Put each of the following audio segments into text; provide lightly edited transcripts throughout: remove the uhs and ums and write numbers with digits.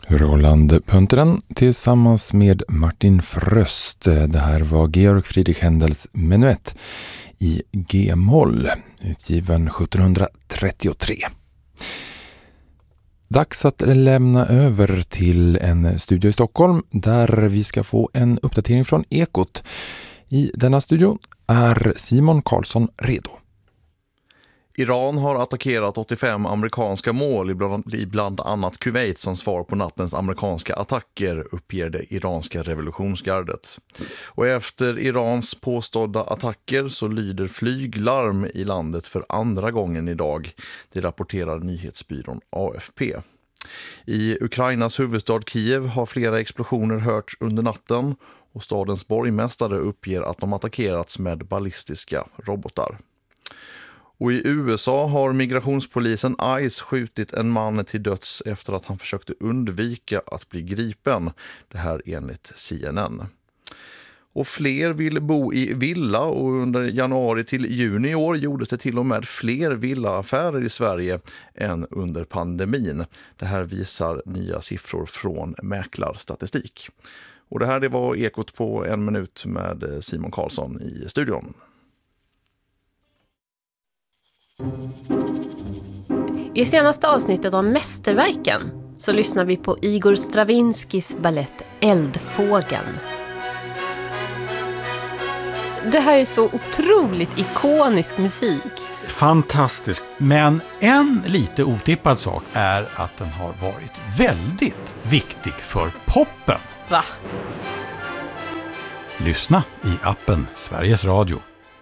Roland Punteren tillsammans med Martin Fröst. Det här var Georg Friedrich Händels menuett i G-moll, utgiven 1733. Dags att lämna över till en studio i Stockholm där vi ska få en uppdatering från Ekot. I denna studio är Simon Karlsson redo. Iran har attackerat 85 amerikanska mål i bland annat Kuwait som svar på nattens amerikanska attacker, uppger det iranska revolutionsgardet. Och efter Irans påstådda attacker så lyder flyglarm i landet för andra gången idag. Det rapporterar nyhetsbyrån AFP. I Ukrainas huvudstad Kiev har flera explosioner hörts under natten och stadens borgmästare uppger att de attackerats med ballistiska robotar. Och i USA har migrationspolisen ICE skjutit en man till döds efter att han försökte undvika att bli gripen. Det här enligt CNN. Och fler vill bo i villa och under januari till juni i år gjordes det till och med fler villaaffärer i Sverige än under pandemin. Det här visar nya siffror från mäklarstatistik. Och det här det var Ekot på en minut med Simon Karlsson i studion. I senaste avsnittet av Mästerverken så lyssnar vi på Igor Stravinskys ballett Eldfågeln. Det här är så otroligt ikonisk musik. Fantastisk. Men en lite otippad sak är att den har varit väldigt viktig för poppen. Va? Lyssna i appen Sveriges Radio.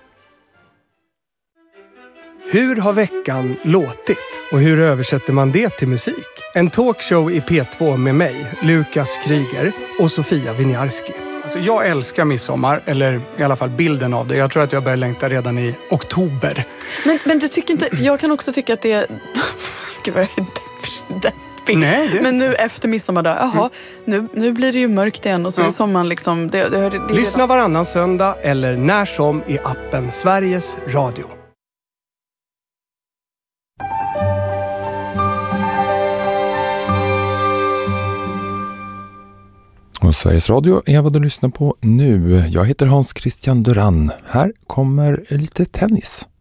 Hur har veckan låtit? Och hur översätter man det till musik? En talkshow i P2 med mig, Lukas Kryger och Sofia Winiarski. Alltså jag älskar midsommar, eller i alla fall bilden av det. Jag tror att jag börjar längta redan i oktober. Men du tycker inte, jag kan också tycka att det är... Gud vad jag är deppig. Nej, det... Men nu efter midsommardag, jaha, nu blir det ju mörkt igen och så är sommaren liksom... Lyssna varannan söndag eller när som i appen Sveriges Radio. Och Sveriges Radio är vad du lyssnar på nu. Jag heter Hans Christian Duran. Här kommer lite tennis.